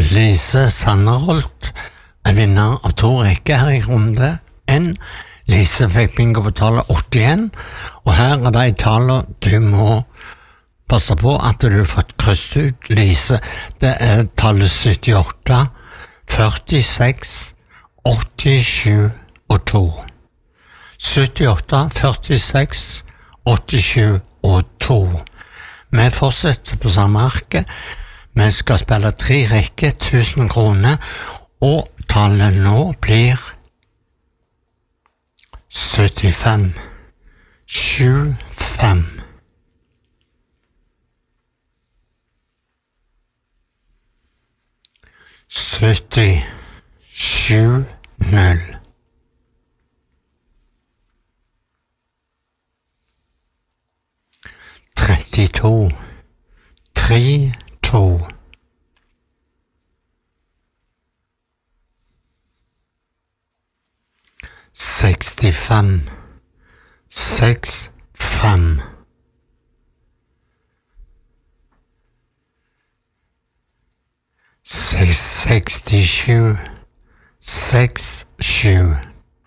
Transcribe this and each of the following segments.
Lise Sanderholt er vinner av 2 rekker her i runde 1. Lise fikk bingo på tallet 81, og her er de tallet du må passe på at du har fått kryss ut. Lise, det er tallet 78, 46, 87 og 2. 78, 46, 87 og 2. Vi fortsetter på samme arket. Vi skal spille 3 rekker, 1000 kroner, og tallet nå blir 75, 75. 70, 7, 0. 32, 3, 2. 65, 6, 5. 67, 6, 7.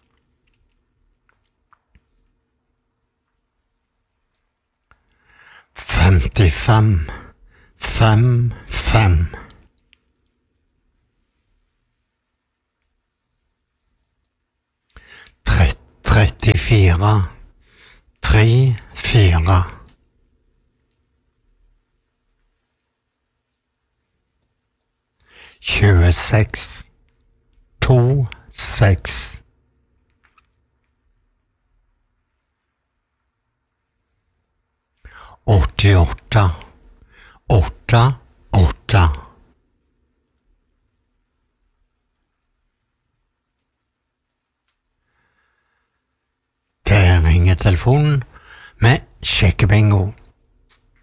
55, 5, 5. 34, 3, 4. 26, 2, 6. 88, 8, 8. 'Det ringer telefonen med sjekkebingo'.